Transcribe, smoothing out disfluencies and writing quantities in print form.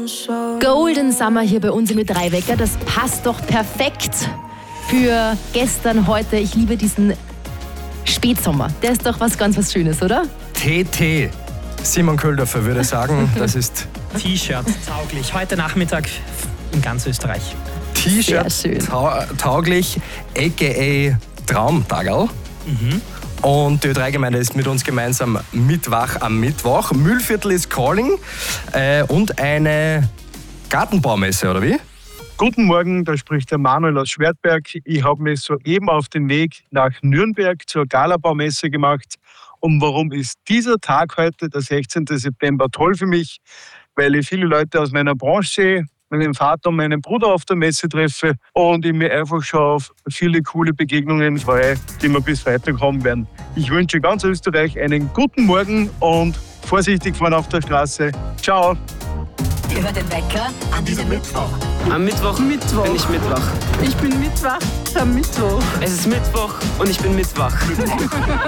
Golden Summer hier bei uns im Mit 3 Wecker. Das passt doch perfekt für gestern, heute. Ich liebe diesen Spätsommer. Der ist doch was ganz was Schönes, oder? TT. Simon Köldorfer würde sagen, das ist T-Shirt tauglich. Heute Nachmittag in ganz Österreich. T-Shirt Sehr schön. tauglich, a.k.a. Traumtagerl. Und die Ö3-Gemeinde ist mit uns gemeinsam mitwach am Mittwoch. Mühlviertel ist calling und eine Gartenbaumesse, oder wie? Guten Morgen, da spricht der Manuel aus Schwertberg. Ich habe mich soeben auf den Weg nach Nürnberg zur Galabaumesse gemacht. Und warum ist dieser Tag heute, der 16. September, toll für mich? Weil ich viele Leute aus meiner Branche sehe, meinen Vater und meinen Bruder auf der Messe treffe und ich mich einfach schon auf viele coole Begegnungen freue, die wir bis Freitag haben werden. Ich wünsche ganz Österreich einen guten Morgen und vorsichtig fahren auf der Straße. Ciao! Ihr hört den Wecker an diesem Mittwoch. Am Mittwoch bin ich mitwach. Ich bin mitwach am Mittwoch. Es ist Mittwoch und ich bin mitwach.